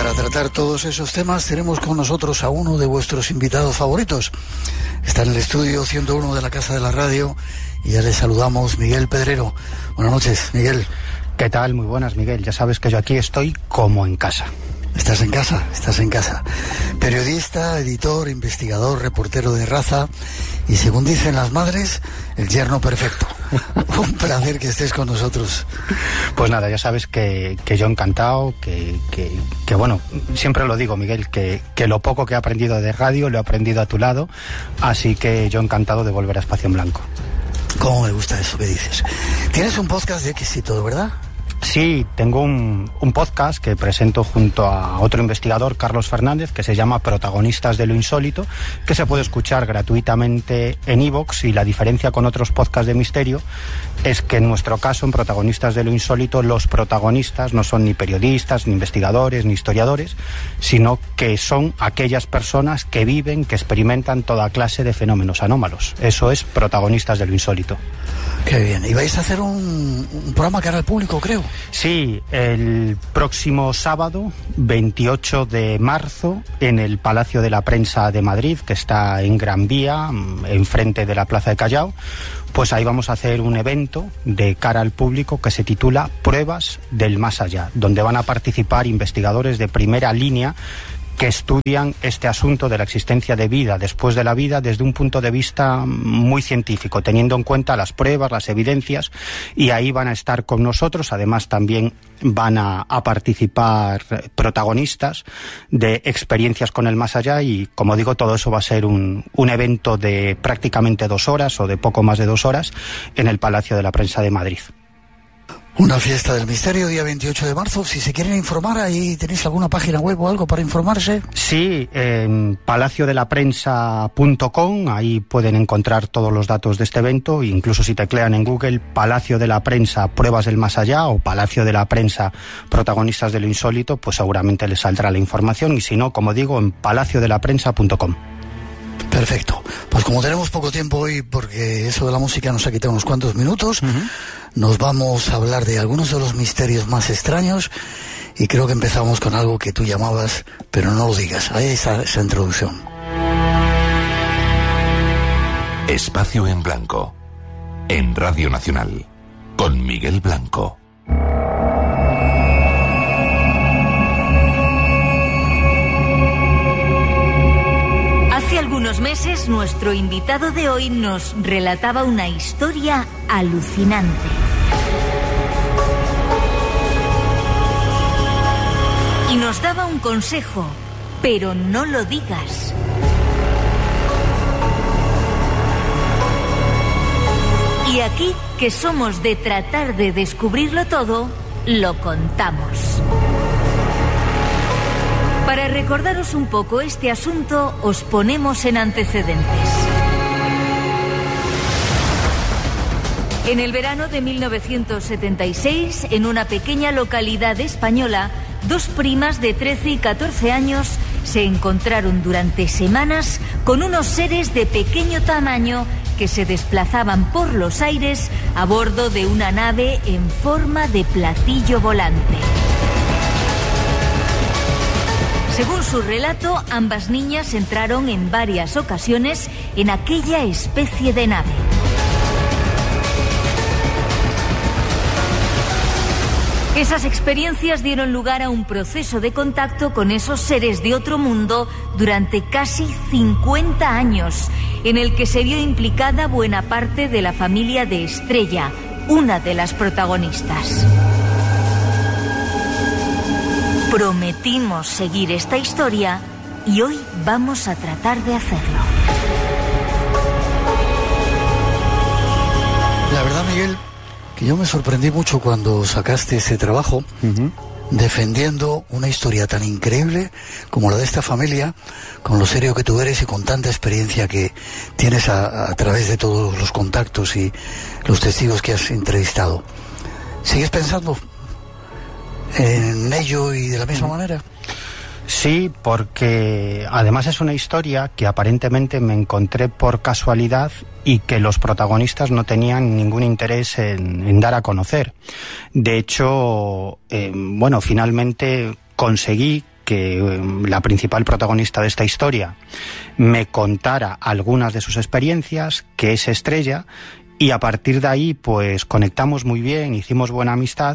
para tratar todos esos temas tenemos con nosotros a uno de vuestros invitados favoritos. Está en el estudio 101 de la Casa de la Radio y ya le saludamos, Miguel Pedrero. Buenas noches, Miguel. ¿Qué tal? Muy buenas, Miguel. Ya sabes que yo aquí estoy como en casa. Estás en casa. Periodista, editor, investigador, reportero de raza y, según dicen las madres, el yerno perfecto. Un placer que estés con nosotros. Pues nada, ya sabes que yo encantado, que bueno, siempre lo digo, Miguel, que lo poco que he aprendido de radio lo he aprendido a tu lado, así que yo encantado de volver a Espacio en Blanco. ¿Cómo me gusta eso que dices? Tienes un podcast de éxito, ¿verdad? Sí, tengo un podcast que presento junto a otro investigador, Carlos Fernández, que se llama Protagonistas de lo Insólito, que se puede escuchar gratuitamente en iVoox, y la diferencia con otros podcasts de misterio es que en nuestro caso, en Protagonistas de lo Insólito, los protagonistas no son ni periodistas, ni investigadores, ni historiadores, sino que son aquellas personas que viven, que experimentan toda clase de fenómenos anómalos. Eso es Protagonistas de lo Insólito. Qué bien. ¿Y vais a hacer un programa cara al público, creo? Sí, el próximo sábado, 28 de marzo, en el Palacio de la Prensa de Madrid, que está en Gran Vía, enfrente de la Plaza de Callao, pues ahí vamos a hacer un evento de cara al público que se titula Pruebas del Más Allá, donde van a participar investigadores de primera línea que estudian este asunto de la existencia de vida después de la vida desde un punto de vista muy científico, teniendo en cuenta las pruebas, las evidencias, y ahí van a estar con nosotros. Además, también van a participar protagonistas de experiencias con el más allá, y, como digo, todo eso va a ser un evento de prácticamente 2 horas o de poco más de 2 horas en el Palacio de la Prensa de Madrid. Una fiesta del misterio, día 28 de marzo. Si se quieren informar, ahí tenéis alguna página web o algo para informarse. Sí, en palaciodelaPrensa.com, ahí pueden encontrar todos los datos de este evento. Incluso si teclean en Google Palacio de la Prensa Pruebas del Más Allá o Palacio de la Prensa Protagonistas de lo Insólito, pues seguramente les saldrá la información. Y si no, como digo, en palaciodelaPrensa.com. Perfecto. Pues como tenemos poco tiempo hoy, porque eso de la música nos ha quitado unos cuantos minutos, nos vamos a hablar de algunos de los misterios más extraños, y creo que empezamos con algo que tú llamabas, pero no lo digas. Ahí está esa introducción. Espacio en Blanco, en Radio Nacional, con Miguel Blanco. Hace algunos meses, nuestro invitado de hoy nos relataba una historia alucinante. Y nos daba un consejo: pero no lo digas. Y aquí, que somos de tratar de descubrirlo todo, lo contamos. Para recordaros un poco este asunto, os ponemos en antecedentes. En el verano de 1976, en una pequeña localidad española, 2 primas de 13 y 14 años se encontraron durante semanas con unos seres de pequeño tamaño que se desplazaban por los aires a bordo de una nave en forma de platillo volante. Según su relato, ambas niñas entraron en varias ocasiones en aquella especie de nave. Esas experiencias dieron lugar a un proceso de contacto con esos seres de otro mundo durante casi 50 años, en el que se vio implicada buena parte de la familia de Estrella, una de las protagonistas. Prometimos seguir esta historia y hoy vamos a tratar de hacerlo. La verdad, Miguel, que yo me sorprendí mucho cuando sacaste ese trabajo, defendiendo una historia tan increíble como la de esta familia, con lo serio que tú eres y con tanta experiencia que tienes a través de todos los contactos y los testigos que has entrevistado. ¿Sigues pensando en ello y de la misma manera? Sí, porque además es una historia que aparentemente me encontré por casualidad y que los protagonistas no tenían ningún interés en dar a conocer. De hecho, finalmente conseguí que la principal protagonista de esta historia me contara algunas de sus experiencias, que es Estrella, y a partir de ahí pues conectamos muy bien, hicimos buena amistad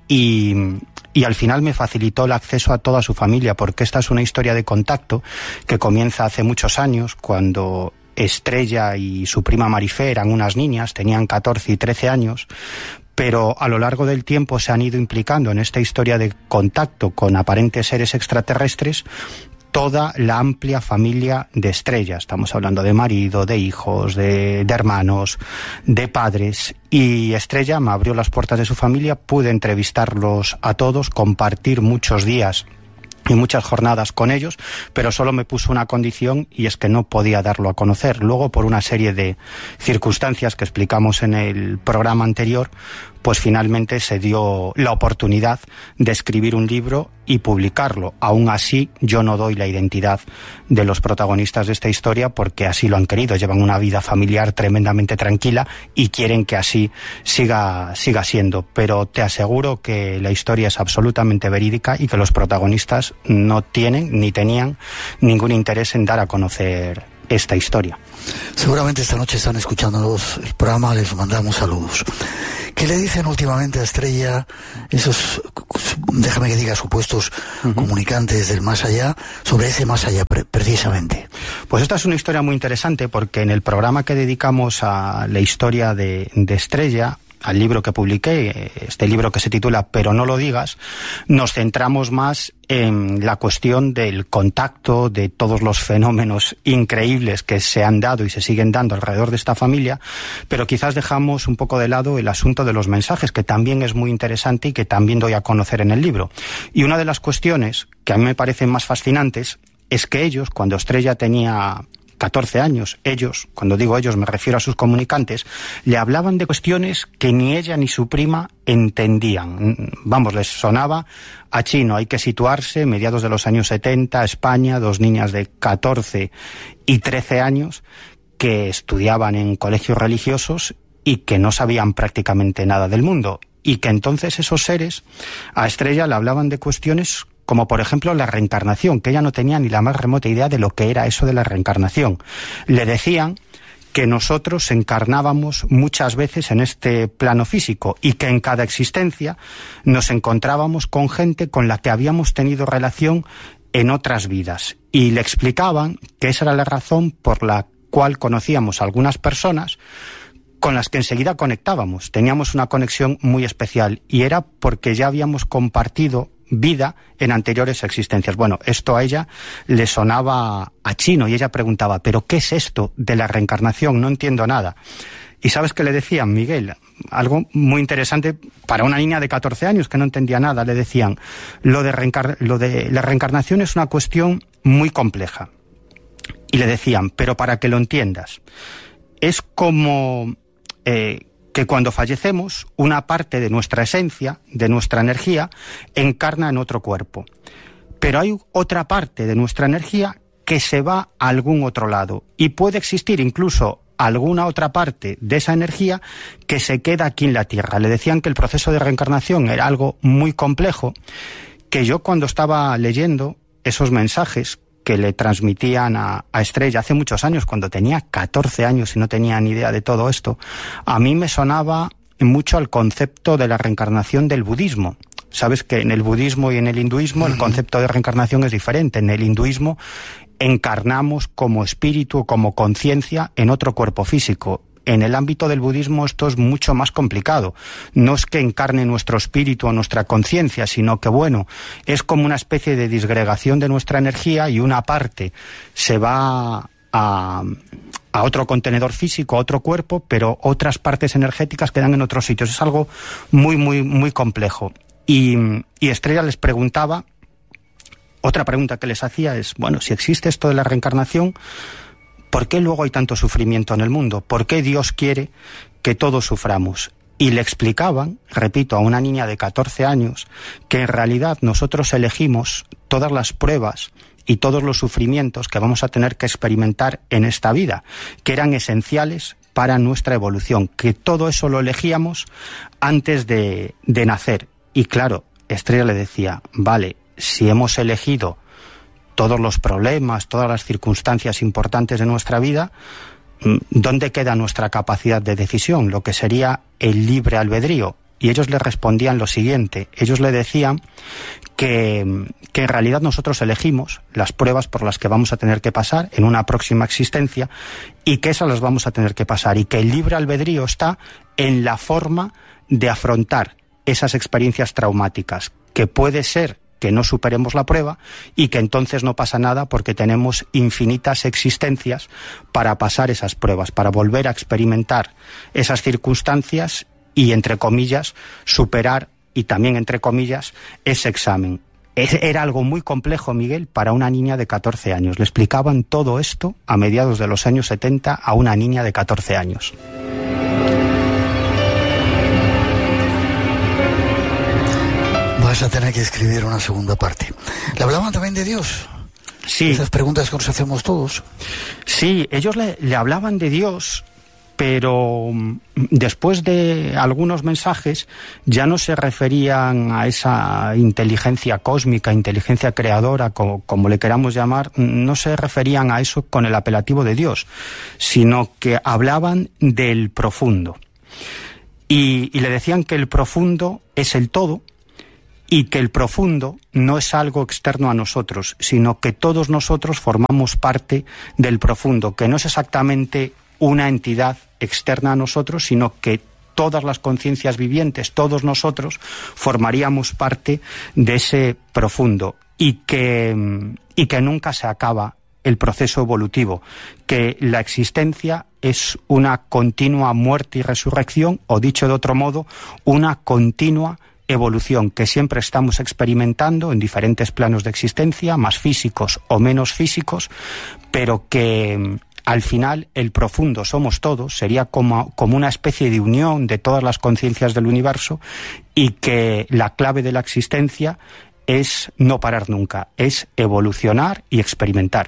y al final me facilitó el acceso a toda su familia, porque esta es una historia de contacto que comienza hace muchos años, cuando Estrella y su prima Marifé eran unas niñas, tenían 14 y 13 años, pero a lo largo del tiempo se han ido implicando en esta historia de contacto con aparentes seres extraterrestres toda la amplia familia de Estrella. Estamos hablando de marido, de hijos, de hermanos, de padres. Y Estrella me abrió las puertas de su familia, pude entrevistarlos a todos, compartir muchos días y muchas jornadas con ellos, pero solo me puso una condición, y es que no podía darlo a conocer. Luego, por una serie de circunstancias que explicamos en el programa anterior, pues finalmente se dio la oportunidad de escribir un libro y publicarlo. Aún así, yo no doy la identidad de los protagonistas de esta historia, porque así lo han querido. Llevan una vida familiar tremendamente tranquila y quieren que así siga siendo. Pero te aseguro que la historia es absolutamente verídica y que los protagonistas no tienen ni tenían ningún interés en dar a conocer esta historia. Seguramente esta noche están escuchándonos el programa, les mandamos saludos. ¿Qué le dicen últimamente a Estrella esos, déjame que diga, supuestos comunicantes del más allá, sobre ese más allá precisamente? Pues esta es una historia muy interesante, porque en el programa que dedicamos a la historia de Estrella, al libro que publiqué, este libro que se titula Pero no lo digas, nos centramos más en la cuestión del contacto, de todos los fenómenos increíbles que se han dado y se siguen dando alrededor de esta familia, pero quizás dejamos un poco de lado el asunto de los mensajes, que también es muy interesante y que también doy a conocer en el libro. Y una de las cuestiones que a mí me parecen más fascinantes es que ellos, cuando Estrella tenía 14 años, ellos, cuando digo ellos me refiero a sus comunicantes, le hablaban de cuestiones que ni ella ni su prima entendían. Vamos, les sonaba a chino. Hay que situarse, mediados de los años 70, España, dos niñas de 14 y 13 años que estudiaban en colegios religiosos y que no sabían prácticamente nada del mundo, y que entonces esos seres a Estrella le hablaban de cuestiones como por ejemplo la reencarnación, que ella no tenía ni la más remota idea de lo que era eso de la reencarnación. Le decían que nosotros encarnábamos muchas veces en este plano físico y que en cada existencia nos encontrábamos con gente con la que habíamos tenido relación en otras vidas. Y le explicaban que esa era la razón por la cual conocíamos a algunas personas con las que enseguida conectábamos. Teníamos una conexión muy especial, y era porque ya habíamos compartido vida en anteriores existencias. Bueno, esto a ella le sonaba a chino, y ella preguntaba, ¿pero qué es esto de la reencarnación? No entiendo nada. ¿Y sabes qué le decían, Miguel? Algo muy interesante para una niña de 14 años que no entendía nada. Le decían, lo de la reencarnación es una cuestión muy compleja. Y le decían, pero para que lo entiendas, es como que cuando fallecemos, una parte de nuestra esencia, de nuestra energía, encarna en otro cuerpo. Pero hay otra parte de nuestra energía que se va a algún otro lado, y puede existir incluso alguna otra parte de esa energía que se queda aquí en la Tierra. Le decían que el proceso de reencarnación era algo muy complejo, que yo, cuando estaba leyendo esos mensajes que le transmitían a Estrella hace muchos años, cuando tenía 14 años y no tenía ni idea de todo esto, a mí me sonaba mucho al concepto de la reencarnación del budismo. Sabes que en el budismo y en el hinduismo el concepto de reencarnación es diferente. En el hinduismo encarnamos como espíritu o como conciencia en otro cuerpo físico. En el ámbito del budismo esto es mucho más complicado. No es que encarne nuestro espíritu o nuestra conciencia, sino que, bueno, es como una especie de disgregación de nuestra energía, y una parte se va a otro contenedor físico, a otro cuerpo, pero otras partes energéticas quedan en otros sitios. Es algo muy, muy, muy complejo. Y Estrella les preguntaba, otra pregunta que les hacía es, bueno, si existe esto de la reencarnación, ¿por qué luego hay tanto sufrimiento en el mundo? ¿Por qué Dios quiere que todos suframos? Y le explicaban, repito, a una niña de 14 años, que en realidad nosotros elegimos todas las pruebas y todos los sufrimientos que vamos a tener que experimentar en esta vida, que eran esenciales para nuestra evolución, que todo eso lo elegíamos antes de nacer. Y claro, Estrella le decía, vale, si hemos elegido todos los problemas, todas las circunstancias importantes de nuestra vida, ¿dónde queda nuestra capacidad de decisión? Lo que sería el libre albedrío. Y ellos le respondían lo siguiente. Ellos le decían que en realidad nosotros elegimos las pruebas por las que vamos a tener que pasar en una próxima existencia, y que esas las vamos a tener que pasar, y que el libre albedrío está en la forma de afrontar esas experiencias traumáticas, que puede ser que no superemos la prueba y que entonces no pasa nada porque tenemos infinitas existencias para pasar esas pruebas, para volver a experimentar esas circunstancias y, entre comillas, superar, y también entre comillas, ese examen. Era algo muy complejo, Miguel, para una niña de 14 años. Le explicaban todo esto a mediados de los años 70 a una niña de 14 años. Vas a tener que escribir una segunda parte. ¿Le hablaban también de Dios? Sí. Esas preguntas que nos hacemos todos. Sí, ellos le hablaban de Dios, pero después de algunos mensajes ya no se referían a esa inteligencia cósmica, inteligencia creadora, como le queramos llamar, no se referían a eso con el apelativo de Dios, sino que hablaban del profundo. Y le decían que el profundo es el todo, y que el profundo no es algo externo a nosotros, sino que todos nosotros formamos parte del profundo, que no es exactamente una entidad externa a nosotros, sino que todas las conciencias vivientes, todos nosotros, formaríamos parte de ese profundo, y que nunca se acaba el proceso evolutivo, que la existencia es una continua muerte y resurrección, o dicho de otro modo, una continua evolución, que siempre estamos experimentando en diferentes planos de existencia, más físicos o menos físicos, pero que al final el profundo somos todos, sería como una especie de unión de todas las conciencias del universo, y que la clave de la existencia es no parar nunca, es evolucionar y experimentar.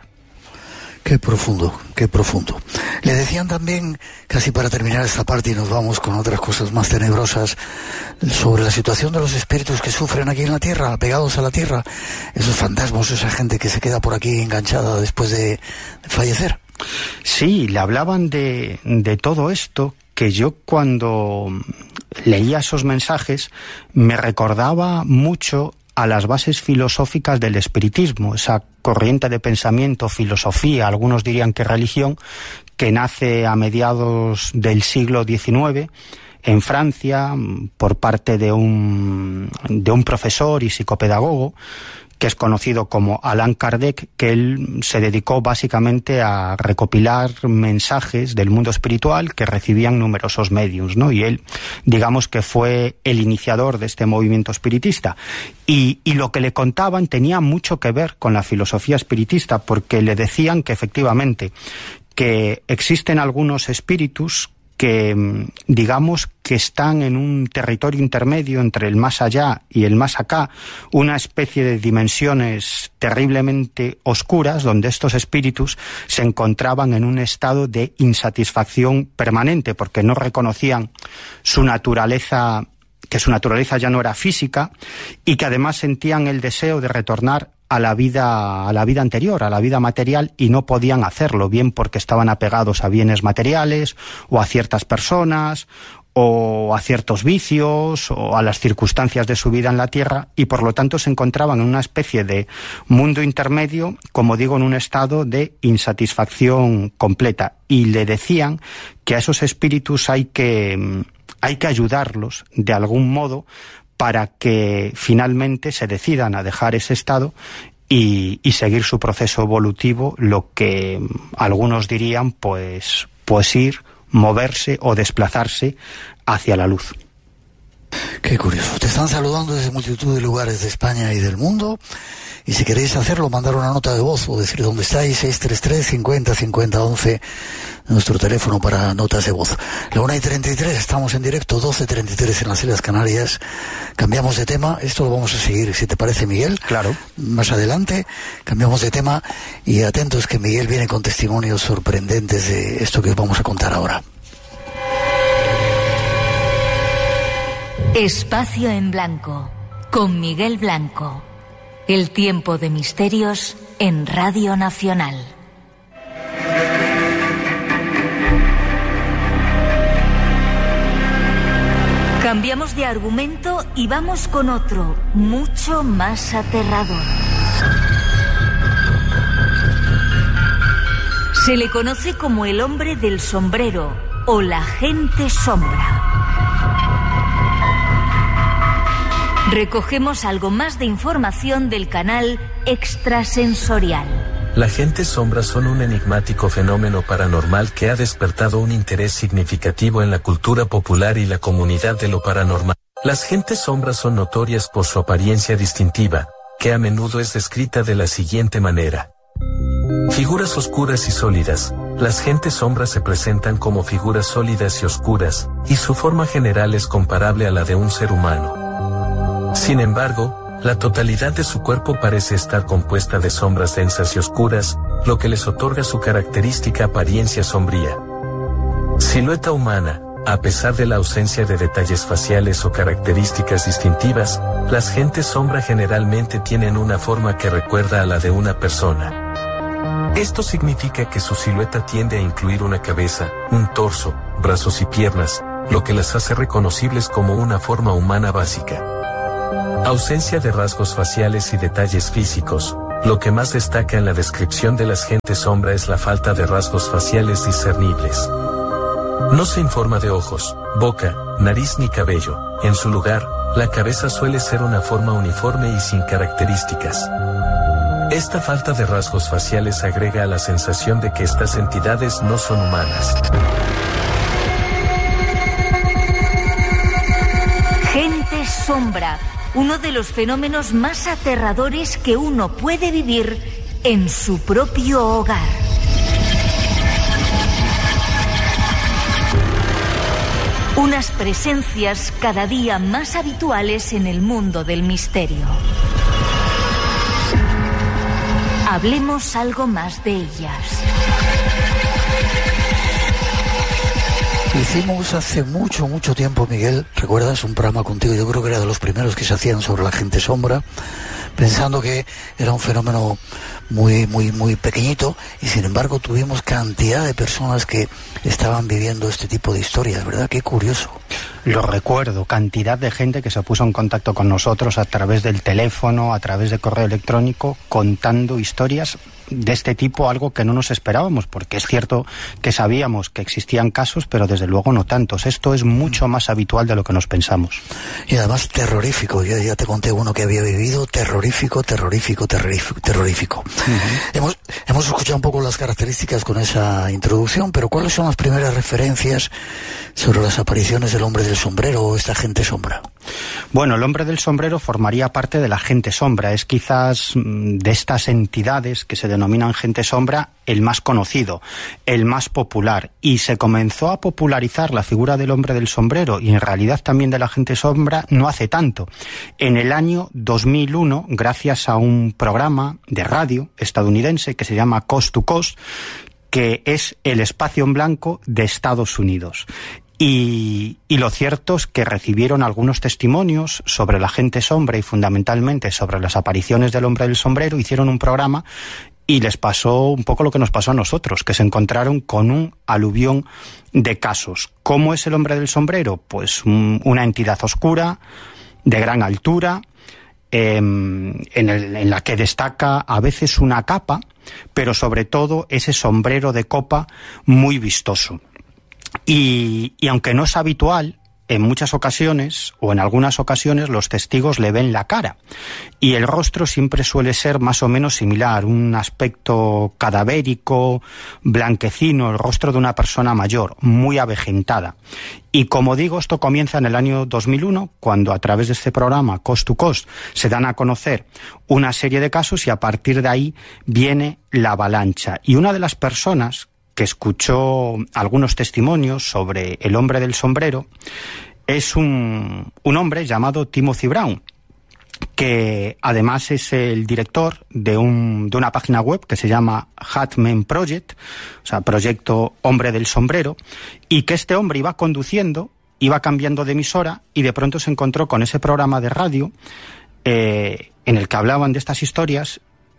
Qué profundo, qué profundo. Le decían también, casi para terminar esta parte y nos vamos con otras cosas más tenebrosas, sobre la situación de los espíritus que sufren aquí en la Tierra, pegados a la Tierra, esos fantasmas, esa gente que se queda por aquí enganchada después de fallecer. Sí, le hablaban de todo esto, que yo cuando leía esos mensajes me recordaba mucho a las bases filosóficas del espiritismo, esa corriente de pensamiento, filosofía, algunos dirían que religión, que nace a mediados del siglo XIX en Francia por parte de un profesor y psicopedagogo que es conocido como Allan Kardec, que él se dedicó básicamente a recopilar mensajes del mundo espiritual que recibían numerosos médiums, ¿no? Y él, digamos que fue el iniciador de este movimiento espiritista. Y lo que le contaban tenía mucho que ver con la filosofía espiritista, porque le decían que efectivamente que existen algunos espíritus que, digamos, que están en un territorio intermedio entre el más allá y el más acá, una especie de dimensiones terriblemente oscuras, donde estos espíritus se encontraban en un estado de insatisfacción permanente, porque no reconocían su naturaleza, que su naturaleza ya no era física, y que además sentían el deseo de retornar a la vida anterior, a la vida material, y no podían hacerlo, bien porque estaban apegados a bienes materiales, o a ciertas personas, o a ciertos vicios, o a las circunstancias de su vida en la Tierra, y por lo tanto se encontraban en una especie de mundo intermedio, como digo, en un estado de insatisfacción completa. Y le decían que a esos espíritus hay que ayudarlos de algún modo para que finalmente se decidan a dejar ese estado y seguir su proceso evolutivo, lo que algunos dirían pues ir, moverse o desplazarse hacia la luz. Qué curioso. Te están saludando desde multitud de lugares de España y del mundo. Y si queréis hacerlo, mandar una nota de voz o decir dónde estáis, 633-50-50-11, nuestro teléfono para notas de voz. La 1:33, estamos en directo, 12:33 en las Islas Canarias. Cambiamos de tema, esto lo vamos a seguir, si te parece, Miguel. Claro. Más adelante, cambiamos de tema y atentos que Miguel viene con testimonios sorprendentes de esto que os vamos a contar ahora. Espacio en Blanco, con Miguel Blanco. El tiempo de misterios en Radio Nacional. Cambiamos de argumento y vamos con otro, mucho más aterrador. Se le conoce como el hombre del sombrero o la gente sombra. Recogemos algo más de información del canal Extrasensorial. La gente sombra son un enigmático fenómeno paranormal que ha despertado un interés significativo en la cultura popular y la comunidad de lo paranormal. Las gentes sombras son notorias por su apariencia distintiva, que a menudo es descrita de la siguiente manera. Figuras oscuras y sólidas. Las gentes sombras se presentan como figuras sólidas y oscuras, y su forma general es comparable a la de un ser humano. Sin embargo, la totalidad de su cuerpo parece estar compuesta de sombras densas y oscuras, lo que les otorga su característica apariencia sombría. Silueta humana. A pesar de la ausencia de detalles faciales o características distintivas, las gentes sombra generalmente tienen una forma que recuerda a la de una persona. Esto significa que su silueta tiende a incluir una cabeza, un torso, brazos y piernas, lo que las hace reconocibles como una forma humana básica. Ausencia de rasgos faciales y detalles físicos. Lo que más destaca en la descripción de las gentes sombra es la falta de rasgos faciales discernibles. No se informa de ojos, boca, nariz ni cabello. En su lugar, la cabeza suele ser una forma uniforme y sin características. Esta falta de rasgos faciales agrega a la sensación de que estas entidades no son humanas. Gente sombra, uno de los fenómenos más aterradores que uno puede vivir en su propio hogar. Unas presencias cada día más habituales en el mundo del misterio. Hablemos algo más de ellas. Hicimos hace mucho tiempo, Miguel, ¿recuerdas? Un programa contigo, yo creo que era de los primeros que se hacían sobre la gente sombra, pensando que era un fenómeno muy pequeñito, y sin embargo tuvimos cantidad de personas que estaban viviendo este tipo de historias, ¿verdad? Qué curioso. Lo recuerdo, cantidad de gente que se puso en contacto con nosotros a través del teléfono, a través de correo electrónico, contando historias de este tipo, algo que no nos esperábamos, porque es cierto que sabíamos que existían casos, pero desde luego no tantos. Esto es mucho más habitual de lo que nos pensamos. Y además terrorífico. Yo ya te conté uno que había vivido, terrorífico. Hemos escuchado un poco las características con esa introducción, pero ¿cuáles son las primeras referencias sobre las apariciones del hombre del sombrero o esta gente sombra? Bueno, el hombre del sombrero formaría parte de la gente sombra. Es quizás de estas entidades que se denominan gente sombra el más conocido, el más popular. Y se comenzó a popularizar la figura del hombre del sombrero y en realidad también de la gente sombra no hace tanto. En el año 2001, gracias a un programa de radio estadounidense que se llama Coast to Coast, que es el espacio en blanco de Estados Unidos. Y lo cierto es que recibieron algunos testimonios sobre la gente sombra y fundamentalmente sobre las apariciones del hombre del sombrero. Hicieron un programa y les pasó un poco lo que nos pasó a nosotros, que se encontraron con un aluvión de casos. ¿Cómo es el hombre del sombrero? Pues una entidad oscura, de gran altura, en la que destaca a veces una capa, pero sobre todo ese sombrero de copa muy vistoso. Y aunque no es habitual, en muchas ocasiones, o en algunas ocasiones, los testigos le ven la cara. Y el rostro siempre suele ser más o menos similar, un aspecto cadavérico, blanquecino, el rostro de una persona mayor, muy avejentada. Y como digo, esto comienza en el año 2001, cuando a través de este programa Coast to Coast se dan a conocer una serie de casos y a partir de ahí viene la avalancha. Y una de las personas que escuchó algunos testimonios sobre el hombre del sombrero es un hombre llamado Timothy Brown, que además es el director de una página web que se llama Hat Man Project, o sea, Proyecto Hombre del Sombrero, y que este hombre iba conduciendo, iba cambiando de emisora y de pronto se encontró con ese programa de radio en el que hablaban de estas historias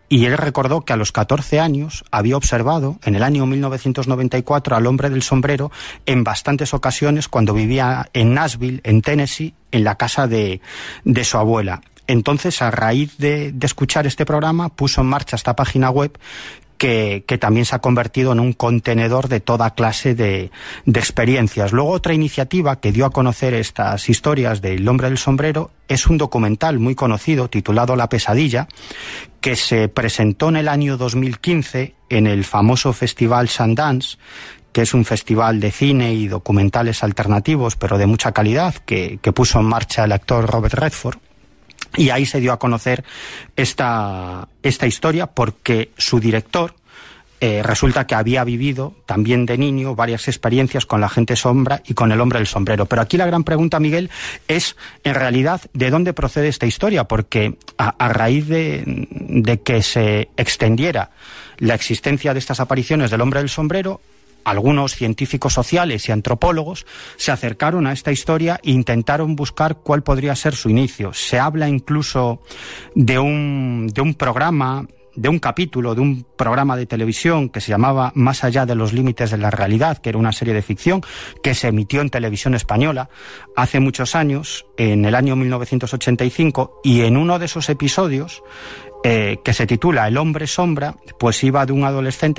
y él recordó que a los 14 años había observado en el año 1994 al hombre del sombrero en bastantes ocasiones cuando vivía en Nashville, en Tennessee, en la casa de su abuela. Entonces, a raíz de escuchar este programa, puso en marcha esta página web que también se ha convertido en un contenedor de toda clase de experiencias. Luego, otra iniciativa que dio a conocer estas historias del hombre del sombrero es un documental muy conocido titulado La pesadilla, que se presentó en el año 2015 en el famoso Festival Sundance, que es un festival de cine y documentales alternativos, pero de mucha calidad, que puso en marcha el actor Robert Redford. Y ahí se dio a conocer esta historia porque su director resulta que había vivido también de niño varias experiencias con la gente sombra y con el hombre del sombrero. Pero aquí la gran pregunta, Miguel, es en realidad de dónde procede esta historia, porque a raíz de que se extendiera la existencia de estas apariciones del hombre del sombrero, algunos científicos sociales y antropólogos se acercaron a esta historia e intentaron buscar cuál podría ser su inicio. Se habla incluso de un programa, de un capítulo, de un programa de televisión que se llamaba Más allá de los límites de la realidad, que era una serie de ficción que se emitió en televisión española hace muchos años, en el año 1985, y en uno de esos episodios, que se titula El hombre sombra, pues iba de un adolescente